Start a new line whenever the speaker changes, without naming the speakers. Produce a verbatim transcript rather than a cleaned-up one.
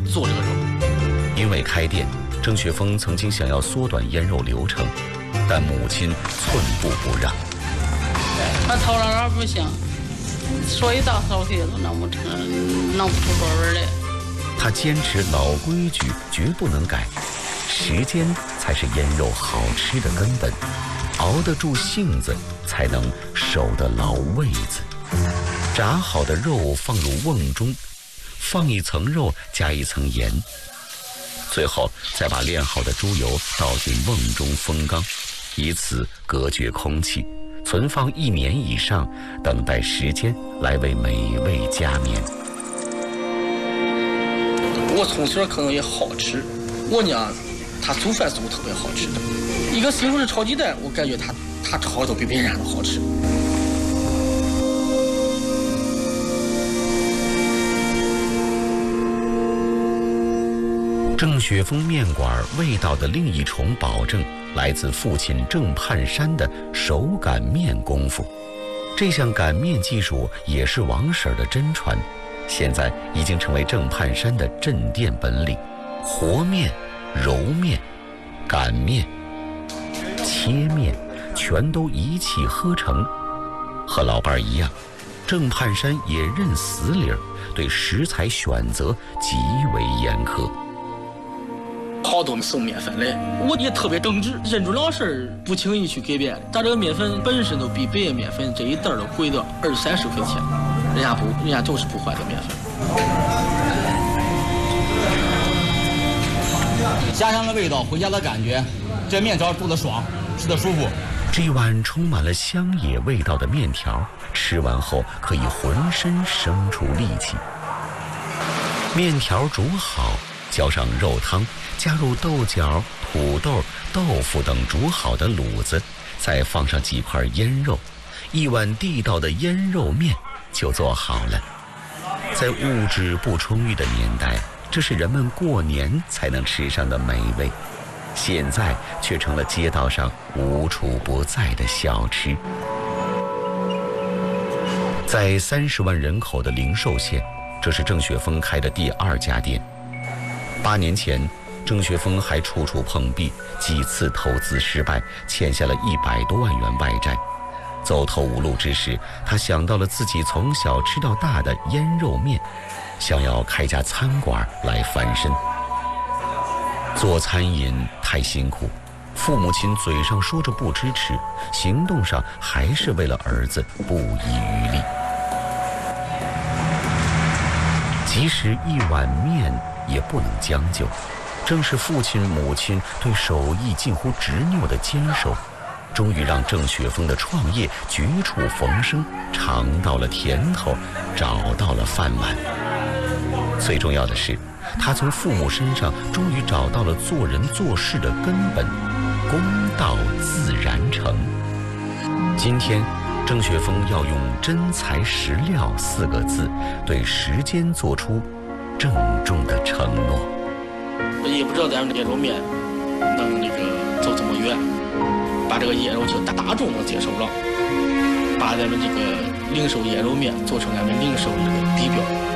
做这个肉。
因为开店，郑雪峰曾经想要缩短腌肉流程，但母亲寸步不让。
那头上那不行，说一道烧铁都弄不成，弄不出味儿来。
他坚持老规矩，绝不能改。时间才是腌肉好吃的根本，熬得住性子，才能守得牢味子。炸好的肉放入瓮中，放一层肉，加一层盐，最后再把炼好的猪油倒进瓮中风缸，以此隔绝空气，存放一年以上，等待时间来为美味加冕。
我从小可能也好吃，我娘她做饭做特别好吃的。一个西红柿炒鸡蛋，我感觉她她炒的都比别人都好吃。
郑雪峰面馆味道的另一重保证，来自父亲郑盼山的手擀面功夫。这项擀面技术也是王婶的真传，现在已经成为郑盼山的镇店本领。和面、揉面、擀面、切面，全都一气呵成。和老伴儿一样，郑盼山也认死理儿，对食材选择极为严苛。
好多送面粉来，我也特别正直，认准老事不轻易去改变。咱这个面粉本身都比别的面粉这一袋都贵到二三十块钱，人家不，人家就是不换这面粉。
家乡的味道，回家的感觉，这面条做的爽，吃的舒服。
这碗充满了乡野味道的面条，吃完后可以浑身生出力气。面条煮好，浇上肉汤，加入豆角、土豆、豆腐等煮好的卤子，再放上几块腌肉，一碗地道的腌肉面就做好了。在物质不充裕的年代，这是人们过年才能吃上的美味，现在却成了街道上无处不在的小吃。在三十万人口的灵寿县，这是郑雪峰开的第二家店。八年前，郑雪峰还处处碰壁，几次投资失败，欠下了一百多万元外债。走投无路之时，他想到了自己从小吃到大的腌肉面，想要开家餐馆来翻身。做餐饮太辛苦，父母亲嘴上说着不支持，行动上还是为了儿子不遗余力。即使一碗面也不能将就，正是父亲母亲对手艺近乎执拗的坚守，终于让郑雪峰的创业绝处逢生，尝到了甜头，找到了饭碗。最重要的是，他从父母身上终于找到了做人做事的根本，公道自然成。今天郑雪峰要用真材实料四个字对时间做出郑重的承诺。
我也不知道咱们这肉面能那个走这么远，把这个腌肉就大众能接受了，把咱们这个零售腌肉面做成咱们零售的这个地标。